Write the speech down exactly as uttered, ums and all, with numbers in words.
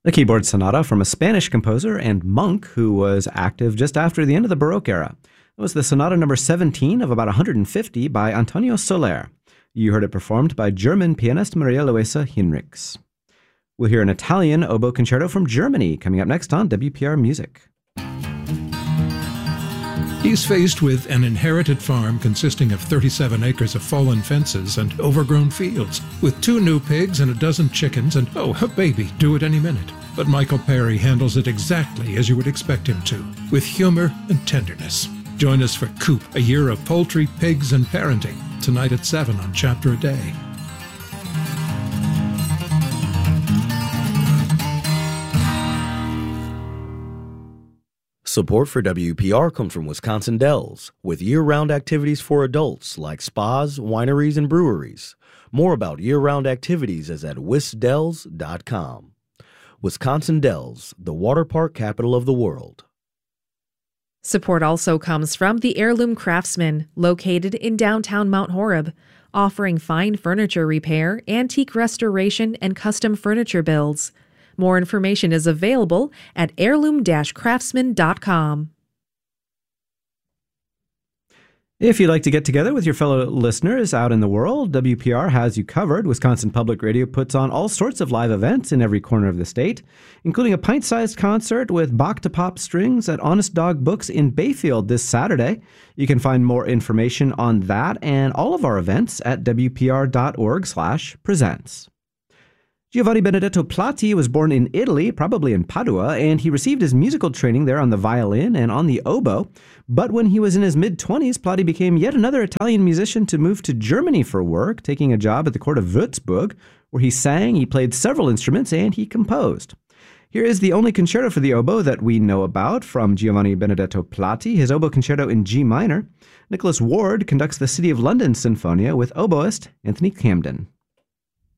The keyboard sonata from a Spanish composer and monk who was active just after the end of the Baroque era. It was the sonata number seventeen of about one hundred fifty by Antonio Soler. You heard it performed by German pianist Maria Luisa Hinrichs. We'll hear an Italian oboe concerto from Germany coming up next on W P R Music. He's faced with an inherited farm consisting of thirty-seven acres of fallen fences and overgrown fields, with two new pigs and a dozen chickens and, oh, a baby due at any minute. But Michael Perry handles it exactly as you would expect him to, with humor and tenderness. Join us for Coop, a year of poultry, pigs, and parenting, tonight at seven on Chapter a Day. Support for W P R comes from Wisconsin Dells, with year-round activities for adults like spas, wineries, and breweries. More about year-round activities is at wisdells dot com. Wisconsin Dells, the water park capital of the world. Support also comes from the Heirloom Craftsman, located in downtown Mount Horeb, offering fine furniture repair, antique restoration, and custom furniture builds. More information is available at heirloom dash craftsman dot com. If you'd like to get together with your fellow listeners out in the world, W P R has you covered. Wisconsin Public Radio puts on all sorts of live events in every corner of the state, including a pint-sized concert with Bach to Pop Strings at Honest Dog Books in Bayfield this Saturday. You can find more information on that and all of our events at w p r dot org slash presents. Giovanni Benedetto Platti was born in Italy, probably in Padua, and he received his musical training there on the violin and on the oboe. But when he was in his mid-twenties, Platti became yet another Italian musician to move to Germany for work, taking a job at the court of Würzburg, where he sang, he played several instruments, and he composed. Here is the only concerto for the oboe that we know about from Giovanni Benedetto Platti, his oboe concerto in G minor. Nicholas Ward conducts the City of London Sinfonia with oboist Anthony Camden.